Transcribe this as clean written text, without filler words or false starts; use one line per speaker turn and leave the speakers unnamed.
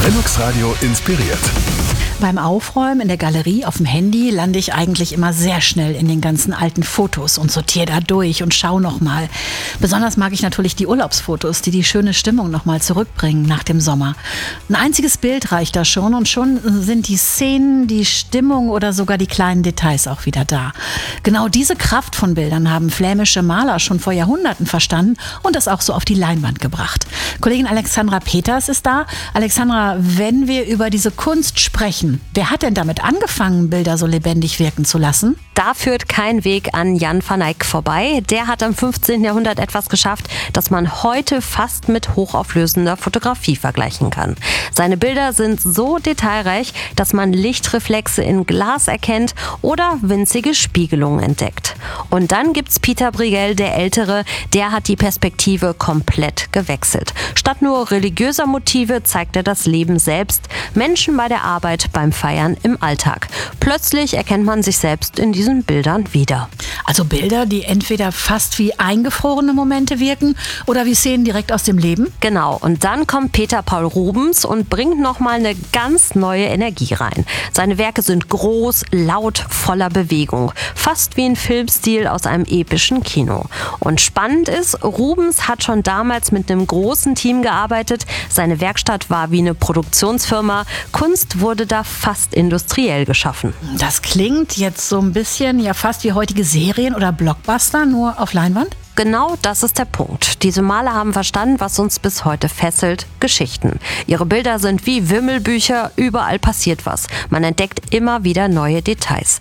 Lennox Radio inspiriert.
Beim Aufräumen in der Galerie auf dem Handy lande ich eigentlich immer sehr schnell in den ganzen alten Fotos und sortiere da durch und schaue nochmal. Besonders mag ich natürlich die Urlaubsfotos, die schöne Stimmung nochmal zurückbringen nach dem Sommer. Ein einziges Bild reicht da schon und schon sind die Szenen, die Stimmung oder sogar die kleinen Details auch wieder da. Genau diese Kraft von Bildern haben flämische Maler schon vor Jahrhunderten verstanden und das auch so auf die Leinwand gebracht. Kollegin Alexandra Peters ist da. Alexandra, wenn wir über diese Kunst sprechen, wer hat denn damit angefangen, Bilder so lebendig wirken zu lassen?
Da führt kein Weg an Jan van Eyck vorbei. Der hat im 15. Jahrhundert etwas geschafft, das man heute fast mit hochauflösender Fotografie vergleichen kann. Seine Bilder sind so detailreich, dass man Lichtreflexe in Glas erkennt oder winzige Spiegelungen entdeckt. Und dann gibt's Pieter Bruegel, der Ältere, der hat die Perspektive komplett gewechselt. Statt nur religiöser Motive zeigt er das Leben selbst, Menschen bei der Arbeit, beim Feiern im Alltag. Plötzlich erkennt man sich selbst in diesen Bildern wieder.
Also Bilder, die entweder fast wie eingefrorene Momente wirken oder wie Szenen direkt aus dem Leben?
Genau, und dann kommt Peter Paul Rubens und bringt nochmal eine ganz neue Energie rein. Seine Werke sind groß, laut, voller Bewegung. Fast wie ein Filmstil aus einem epischen Kino. Und spannend ist, Rubens hat schon damals mit einem großen Team gearbeitet. Seine Werkstatt war wie eine Produktionsfirma. Kunst wurde da fast industriell geschaffen.
Das klingt jetzt so ein bisschen ja fast wie heutige Serien oder Blockbuster, nur auf Leinwand?
Genau das ist der Punkt. Diese Maler haben verstanden, was uns bis heute fesselt: Geschichten. Ihre Bilder sind wie Wimmelbücher, überall passiert was. Man entdeckt immer wieder neue Details.